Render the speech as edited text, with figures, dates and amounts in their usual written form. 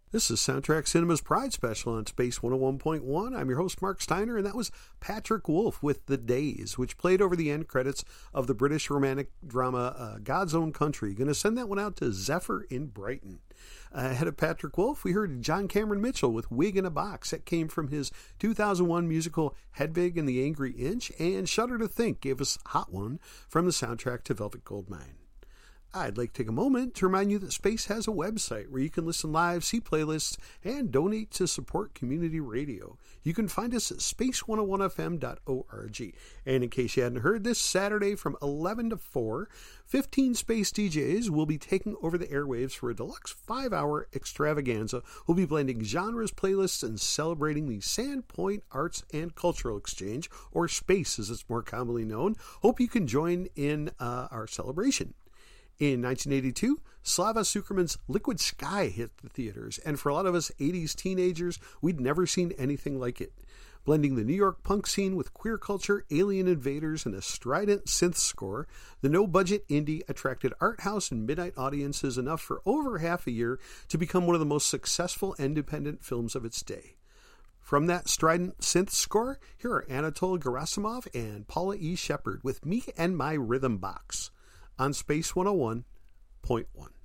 This is Soundtrack Cinema's Pride Special on Space 101.1. I'm your host, Mark Steiner, and that was Patrick Wolf with The Days, which played over the end credits of the British romantic drama God's Own Country. Going to send that one out to Zephyr in Brighton. Ahead of Patrick Wolf, we heard John Cameron Mitchell with Wig in a Box. That came from his 2001 musical Hedwig and the Angry Inch, and Shudder to Think gave us Hot One from the soundtrack to Velvet Goldmine. I'd like to take a moment to remind you that Space has a website where you can listen live, see playlists, and donate to support community radio. You can find us at space101fm.org. And in case you hadn't heard, this Saturday from 11 to 4, 15 Space DJs will be taking over the airwaves for a deluxe 5-hour extravaganza. We'll be blending genres, playlists, and celebrating the Sandpoint Arts and Cultural Exchange, or SPACE as it's more commonly known. Hope you can join in our celebration. In 1982, Slava Sukerman's Liquid Sky hit the theaters, and for a lot of us 80s teenagers, we'd never seen anything like it. Blending the New York punk scene with queer culture, alien invaders, and a strident synth score, the no-budget indie attracted art house and midnight audiences enough for over half a year to become one of the most successful independent films of its day. From that strident synth score, here are Anatol Gerasimov and Paula E. Shepard with Me and My Rhythm Box on Space 101.1.